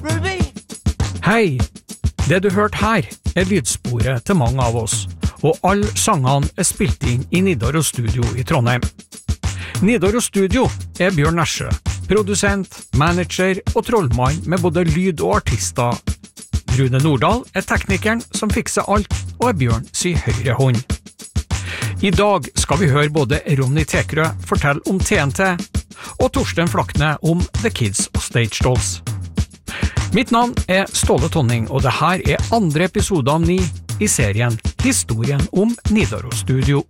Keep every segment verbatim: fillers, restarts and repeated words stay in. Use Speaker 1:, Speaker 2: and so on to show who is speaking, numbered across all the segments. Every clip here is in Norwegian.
Speaker 1: Ruby?
Speaker 2: Hei! Det du hørte her er lydsporet til mange av oss, og alle sangene er spilt inn i Nidaros Studio i Trondheim. Nidaros Studio er Bjørn Nesjø, produsent, manager og trollmann med både lyd og artister. Rune Nordahl er teknikeren som fikser alt, og er Bjørn si høyre hånd. I dag skal vi høre både Ronny Tekrø fortelle om T N T, og Torsten Flakne om The Kids og Stage Dolls. Mitt navn er Ståle Tonning, og det her er andre episode av ni i serien Historien om Nidaros Studio.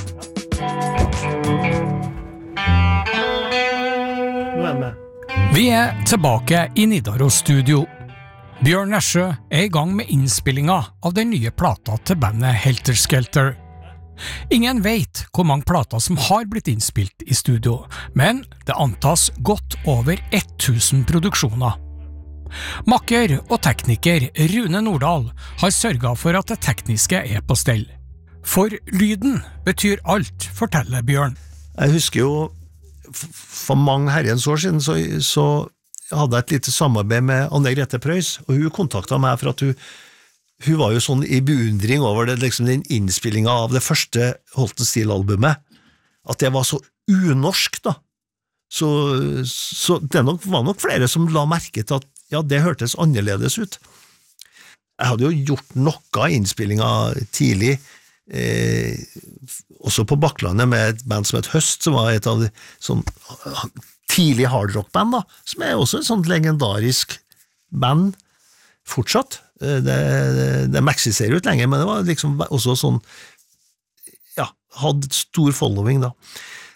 Speaker 2: Vi er tilbake i Nidaros Studio. Bjørn Nesjø er i gang med innspillinga av den nye plata til bandet Helter Skelter. Ingen vet hvor mange plater som har blitt innspilt i studio, men det antas godt over tusen produksjoner. Makker og tekniker Rune Nordahl har sørget for at det tekniske er på stell. For lyden betyr alt, forteller Bjørn.
Speaker 3: Jeg husker jo, for mange herrens år siden, så, så hadde jeg et lite samarbeid med Anne Grete Preus, og hun kontaktet meg for at hun, hun var jo sånn i beundring over det, liksom den innspillingen av det første Holten Steel-albumet, at det var så unorsk da. Så, så det nok, var nok flere som la merke til at ja, det hørtes annerledes ut. Jeg hadde jo gjort noe innspillinger tidlig, eh, også på Bakklandet med et band som het Høst, som var et av de sånn, tidlig hardrock-band, da, som er også et sånt legendarisk band fortsatt. Det, det, det eksisterer jo ikke lenger, men det var liksom også sånn, ja, hadde stor following da.